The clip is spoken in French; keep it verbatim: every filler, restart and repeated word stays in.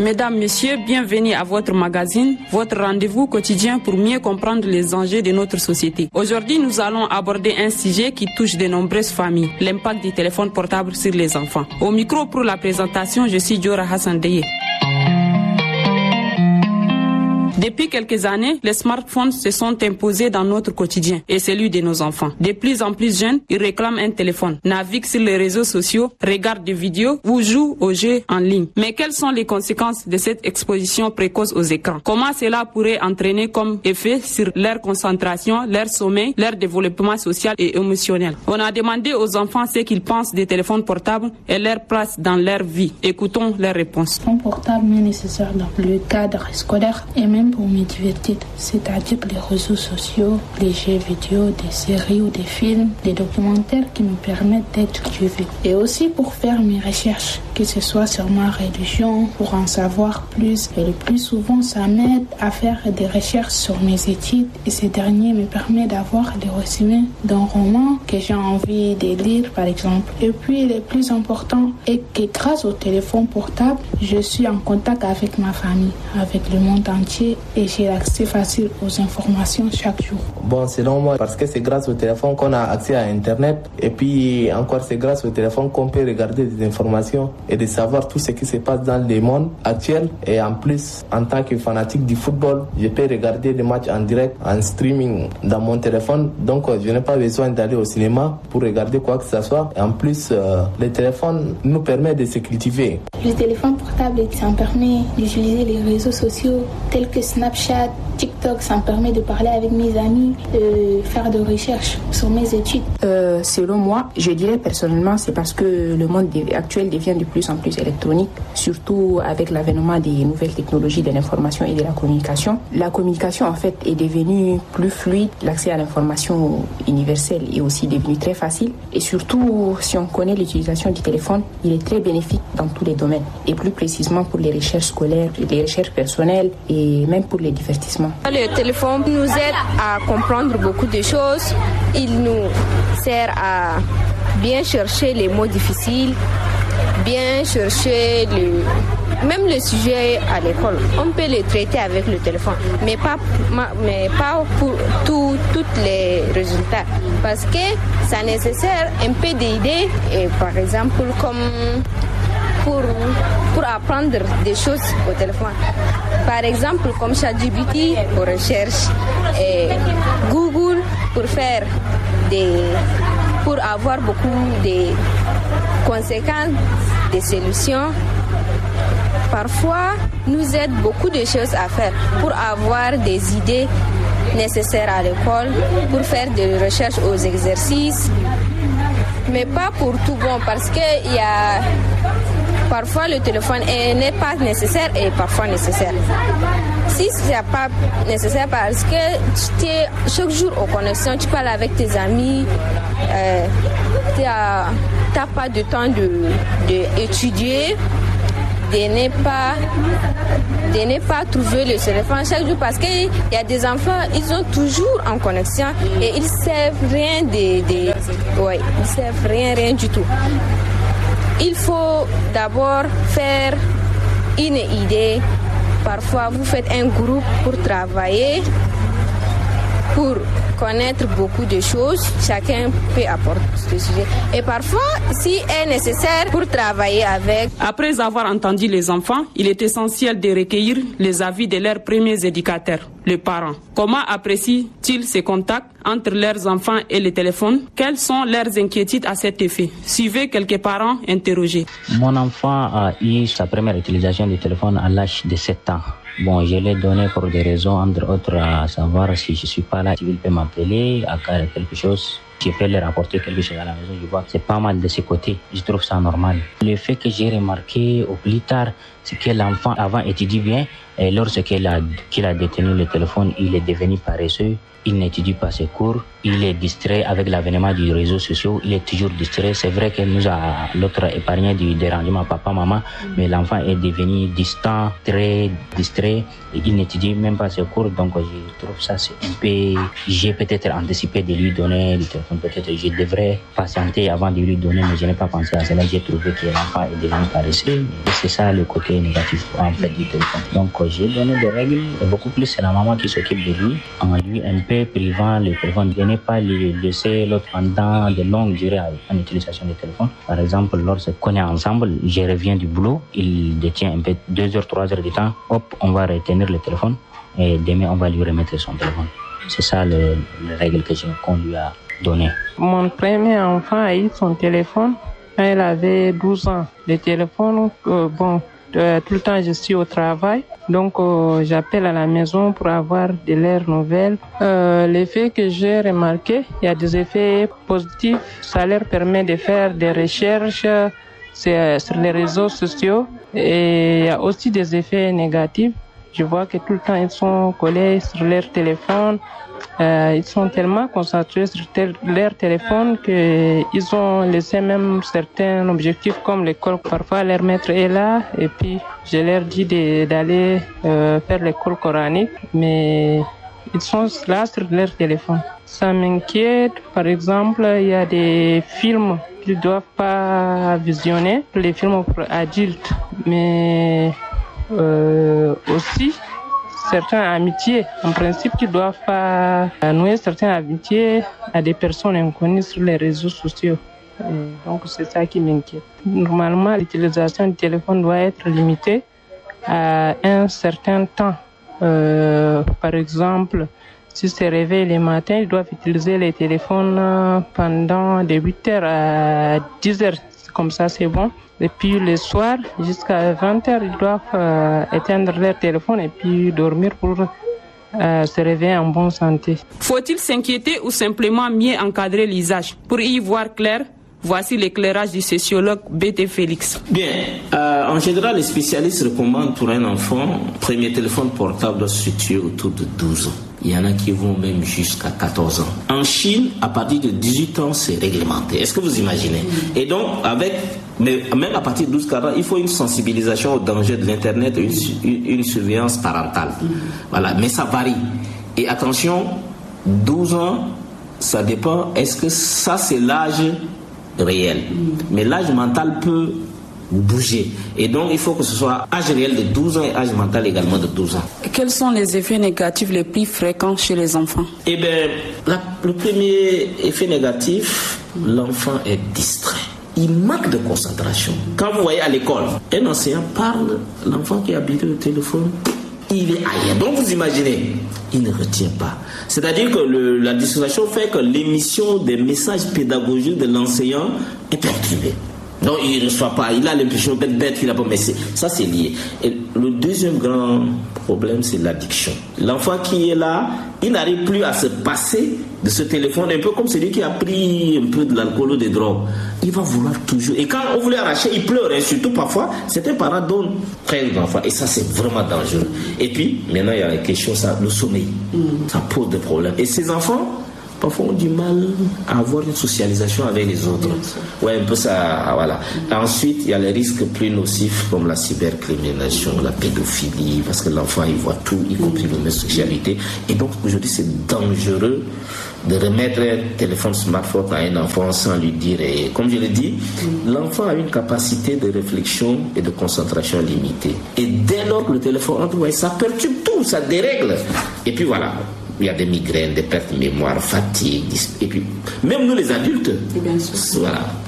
Mesdames, Messieurs, bienvenue à votre magazine, votre rendez-vous quotidien pour mieux comprendre les enjeux de notre société. Aujourd'hui, nous allons aborder un sujet qui touche de nombreuses familles, l'impact du téléphone portable sur les enfants. Au micro pour la présentation, je suis Diora Hassan Deye. Depuis quelques années, les smartphones se sont imposés dans notre quotidien et celui de nos enfants. De plus en plus jeunes, ils réclament un téléphone, naviguent sur les réseaux sociaux, regardent des vidéos ou jouent aux jeux en ligne. Mais quelles sont les conséquences de cette exposition précoce aux écrans? Comment cela pourrait entraîner comme effet sur leur concentration, leur sommeil, leur développement social et émotionnel? On a demandé aux enfants ce qu'ils pensent des téléphones portables et leur place dans leur vie. Écoutons leurs réponses. Le téléphone portable est nécessaire dans le cadre scolaire et même pour me divertir, c'est-à-dire les réseaux sociaux, les jeux vidéo, des séries ou des films, des documentaires qui me permettent d'être cultivé. Et aussi pour faire mes recherches, que ce soit sur ma religion, pour en savoir plus. Et le plus souvent, ça m'aide à faire des recherches sur mes études et ces derniers me permettent d'avoir des résumés d'un roman que j'ai envie de lire, par exemple. Et puis, le plus important est que grâce au téléphone portable, je suis en contact avec ma famille, avec le monde entier et j'ai accès facile aux informations chaque jour. Bon, selon moi, parce que c'est grâce au téléphone qu'on a accès à Internet et puis encore c'est grâce au téléphone qu'on peut regarder des informations et de savoir tout ce qui se passe dans le monde actuel. Et en plus, en tant que fanatique du football, je peux regarder des matchs en direct, en streaming dans mon téléphone. Donc, je n'ai pas besoin d'aller au cinéma pour regarder quoi que ce soit. Et en plus, euh, le téléphone nous permet de se cultiver. Le téléphone portable, ça me permet d'utiliser les réseaux sociaux tels que Snapchat, TikTok, ça me permet de parler avec mes amis, de faire des recherches sur mes études. Euh, selon moi, je dirais personnellement, c'est parce que le monde actuel devient de plus en plus électronique, surtout avec l'avènement des nouvelles technologies de l'information et de la communication. La communication, en fait, est devenue plus fluide. L'accès à l'information universelle est aussi devenu très facile. Et surtout, si on connaît l'utilisation du téléphone, il est très bénéfique dans tous les domaines. Et plus précisément pour les recherches scolaires, les recherches personnelles et même pour les divertissements. Le téléphone nous aide à comprendre beaucoup de choses. Il nous sert à bien chercher les mots difficiles, bien chercher le... même le sujet à l'école. On peut les traiter avec le téléphone, mais pas, mais pas pour tous les résultats. Parce que ça nécessite un peu d'idées, et par exemple comme pour, pour apprendre des choses au téléphone. Par exemple, comme ChatGPT pour recherche, et Google pour faire des, pour avoir beaucoup de conséquences, des solutions. Parfois, nous aide beaucoup de choses à faire pour avoir des idées nécessaires à l'école, pour faire des recherches aux exercices, mais pas pour tout bon, parce qu'il y a parfois le téléphone n'est pas nécessaire et parfois nécessaire. Si ce n'est pas nécessaire parce que tu es chaque jour en connexion, tu parles avec tes amis, euh, tu n'as pas de temps d'étudier, de, de ne pas, de ne pas trouver le téléphone chaque jour parce qu'il y a des enfants, ils sont toujours en connexion et ils ne savent rien, de, de, ouais, ils savent rien, rien du tout. Il faut d'abord faire une idée. Parfois, vous faites un groupe pour travailler, pour connaître beaucoup de choses. Chacun peut apporter ce sujet. Et parfois, si est nécessaire pour travailler avec. Après avoir entendu les enfants, il est essentiel de recueillir les avis de leurs premiers éducateurs, les parents. Comment apprécient-ils ces contacts entre leurs enfants et le téléphone? Quelles sont leurs inquiétudes à cet effet? Suivez quelques parents interrogés. Mon enfant a eu sa première utilisation du téléphone à l'âge de sept ans. Bon, je l'ai donné pour des raisons, entre autres, à savoir si je suis pas là, il peut m'appeler, à quelque chose. Je peux leur apporter quelque chose à la maison. Je vois que c'est pas mal de ce côté. Je trouve ça normal. Le fait que j'ai remarqué au plus tard, c'est que l'enfant avant étudie bien, Et lorsqu'il a, qu'il a détenu le téléphone, il est devenu paresseux. Il n'étudie pas ses cours, il est distrait avec l'avènement des réseaux sociaux, il est toujours distrait. C'est vrai qu'elle nous a l'autre épargné du dérangement papa, maman, mais l'enfant est devenu distant, très distrait, il n'étudie même pas ses cours, donc je trouve ça c'est un peu... J'ai peut-être anticipé de lui donner le téléphone, peut-être je devrais patienter avant de lui donner, mais je n'ai pas pensé à cela, j'ai trouvé que l'enfant est devenu paresseux, et c'est ça le côté négatif en fait du téléphone. Donc j'ai donné des règles, et beaucoup plus c'est la maman qui s'occupe de lui, en lui un peu privant le téléphone, de ne pas lui laisser l'autre pendant de longues durées en utilisation du téléphone. Par exemple, lorsqu'on est ensemble, je reviens du boulot, il détient un peu deux heures, trois heures de temps, hop, on va retenir le téléphone et demain on va lui remettre son téléphone. C'est ça le, le règle que je, qu'on lui a donné. Mon premier enfant a eu son téléphone quand il avait douze ans. Le téléphone, euh, bon, Euh, tout le temps je suis au travail, donc euh, j'appelle à la maison pour avoir de leurs nouvelles. Euh, l'effet que j'ai remarqué, il y a des effets positifs, ça leur permet de faire des recherches sur, sur les réseaux sociaux, et il y a aussi des effets négatifs. Je vois que tout le temps ils sont collés sur leur téléphone. Euh, ils sont tellement concentrés sur tel, leur téléphone qu'ils ont laissé même certains objectifs comme l'école. Parfois, leur maître est là et puis je leur dis de, d'aller euh, faire l'école coranique, mais ils sont là sur leur téléphone. Ça m'inquiète. Par exemple, il y a des films qu'ils ne doivent pas visionner, les films pour adultes, mais euh, aussi certaines amitiés. En principe, tu ne dois pas nouer certaines amitiés à des personnes inconnues sur les réseaux sociaux. Et donc, c'est ça qui m'inquiète. Normalement, l'utilisation du téléphone doit être limitée à un certain temps. Euh, par exemple, si se réveille le matin, ils doivent utiliser les téléphones pendant de huit heures à dix heures. Comme ça, c'est bon. Et puis le soir, jusqu'à vingt heures, ils doivent euh, éteindre leur téléphone et puis dormir pour euh, se réveiller en bonne santé. Faut-il s'inquiéter ou simplement mieux encadrer l'usage? Pour y voir clair, voici l'éclairage du sociologue B T Félix. Bien, euh, en général, les spécialistes recommandent pour un enfant, premier téléphone portable doit se situer autour de douze ans. Il y en a qui vont même jusqu'à quatorze ans. En Chine, à partir de dix-huit ans, c'est réglementé. Est-ce que vous imaginez? Et donc, avec, mais même à partir de douze quatorze ans, il faut une sensibilisation au danger de l'Internet, une, une, une surveillance parentale. Voilà, mais ça varie. Et attention, douze ans, ça dépend. Est-ce que ça, c'est l'âge réel? Mais l'âge mental peut bouger. Et donc, il faut que ce soit âge réel de douze ans et âge mental également de douze ans. Quels sont les effets négatifs les plus fréquents chez les enfants? Eh bien, la, le premier effet négatif, l'enfant est distrait. Il manque de concentration. Quand vous voyez à l'école, un enseignant parle, l'enfant qui est habitué au téléphone, il est ailleurs. Donc, vous imaginez, il ne retient pas. C'est-à-dire que le, la distraction fait que l'émission des messages pédagogiques de l'enseignant est perturbée. Donc il ne reçoit pas, il a l'impression d'être bête, il a pas, mais c'est, ça c'est lié. Et le deuxième grand problème, c'est l'addiction. L'enfant qui est là, il n'arrive plus à se passer de ce téléphone, un peu comme celui qui a pris un peu de l'alcool ou des drogues. Il va vouloir toujours. Et quand on voulait arracher, il pleure. Et surtout parfois, certains parents donnent près de l'enfant. Et ça, c'est vraiment dangereux. Et puis, maintenant, il y a la question, ça, le sommeil. Mm. Ça pose des problèmes. Et ces enfants, parfois, ont du mal à avoir une socialisation avec les autres. Ouais, un peu ça, voilà. Ensuite, il y a les risques plus nocifs comme la cybercriminalisation, la pédophilie, parce que l'enfant, il voit tout, y compris l'homosexualité. Et donc, aujourd'hui, c'est dangereux de remettre un téléphone smartphone à un enfant sans lui dire. Et comme je l'ai dit, l'enfant a une capacité de réflexion et de concentration limitée. Et dès lors que le téléphone entre, ouais, ça perturbe tout, ça dérègle. Et puis voilà. Il y a des migraines, des pertes de mémoire, fatigue, et puis même nous les adultes, voilà.